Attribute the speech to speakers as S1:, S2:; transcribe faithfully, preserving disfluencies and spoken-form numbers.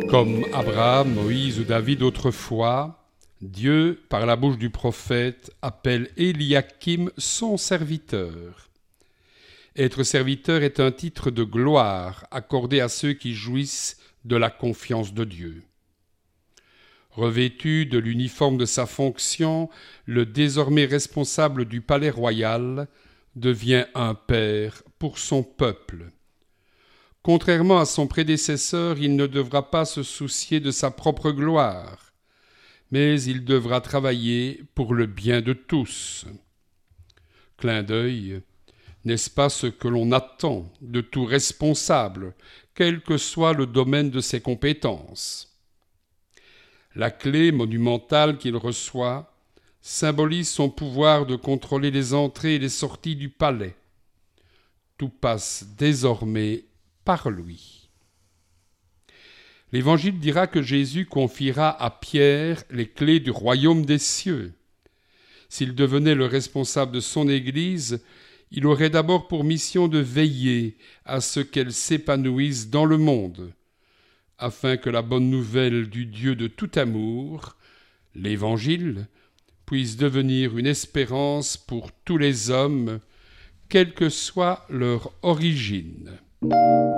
S1: Comme Abraham, Moïse ou David autrefois, Dieu, par la bouche du prophète, appelle Éliakim son serviteur. Être serviteur est un titre de gloire accordé à ceux qui jouissent de la confiance de Dieu. Revêtu de l'uniforme de sa fonction, le désormais responsable du palais royal devient un père pour son peuple. Contrairement à son prédécesseur, il ne devra pas se soucier de sa propre gloire, mais il devra travailler pour le bien de tous. Clin d'œil, n'est-ce pas ce que l'on attend de tout responsable, quel que soit le domaine de ses compétences? La clé monumentale qu'il reçoit symbolise son pouvoir de contrôler les entrées et les sorties du palais. Tout passe désormais par lui. L'Évangile dira que Jésus confiera à Pierre les clés du royaume des cieux. S'il devenait le responsable de son Église, il aurait d'abord pour mission de veiller à ce qu'elle s'épanouisse dans le monde, afin que la bonne nouvelle du Dieu de tout amour, l'Évangile, puisse devenir une espérance pour tous les hommes, quelle que soit leur origine.